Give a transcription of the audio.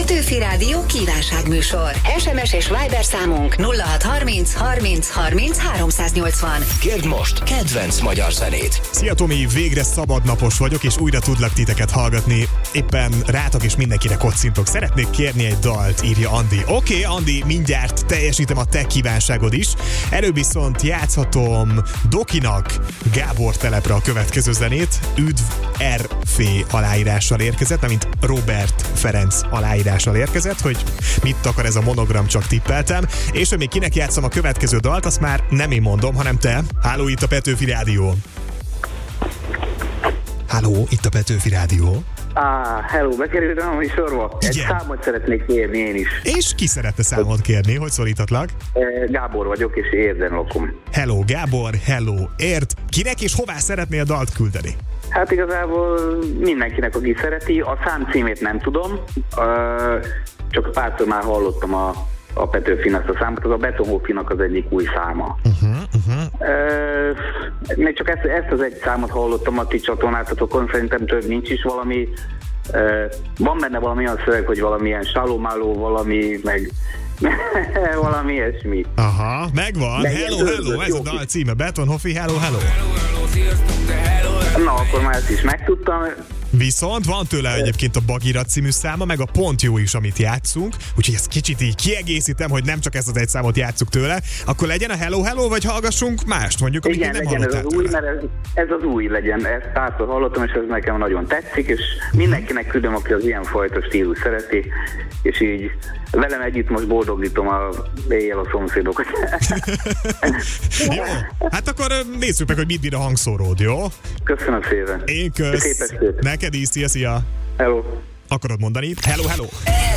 Petőfi Rádió kívánságműsor. SMS és Viber számunk 0630 30 30 380. Kérd most kedvenc magyar zenét. Szia Tomi, végre szabadnapos vagyok, és újra tudlak titeket hallgatni. Éppen rátok és mindenkire kocintok. Szeretnék kérni egy dalt, írja Andi. Oké, Andi, mindjárt teljesítem a te kívánságod is. Előbb viszont játszhatom Dokinak Gábor telepre a következő zenét. Üdv RF aláírással érkezett, mint Robert Ferenc aláírással érkezett, hogy mit akar ez a monogram, csak tippeltem. És hogy még kinek játszom a következő dalt, azt már nem én mondom, hanem te. Háló, itt a Petőfi Rádió. Háló, itt a Petőfi Rádió. Hello, bekerültem a műsorba. Egy számot szeretnék kérni én is. És ki szeretne számot kérni? Hogy szólítatlak? Gábor vagyok, és Érden lakom. Hello, Gábor, hello, Ért. Kinek és hová szeretnél dalt küldeni? Hát igazából mindenkinek, aki szereti. A szám címét nem tudom, csak párszor már hallottam a Petőfinak a számot, az a Betonhoffinak az egyik új száma. Még csak ezt az egy számot hallottam a ti csatornázatokon, szerintem több nincs is valami. Van benne valami olyan szöveg, hogy valamilyen salomáló, valami, meg valami ilyesmi. Aha, megvan. Hello, ez a dal címe. Betonhoffi, hello. Na, akkor már ezt is megtudtam. Viszont van tőle egyébként a Bagirat című száma, meg a Pont jó is, amit játszunk, úgyhogy ezt kicsit így kiegészítem, hogy nem csak ezt az egy számot játsszuk tőle, akkor legyen a hello, vagy hallgassunk mást, mondjuk, amit igen, nem legyen hallottál ez az új, tőle. mert ez az új legyen, ezt párszor hallottam, és ez nekem nagyon tetszik, és mindenkinek küldöm, aki az ilyenfajta stílus szereti, és így velem együtt most boldogítom éjjel a szomszédokat. Jó, hát akkor nézzük meg, hogy mit bír a hangszóród, jó? Köszönöm szépen. Én kösz. Neked is, szia. Hello. Akarod mondani? Hello.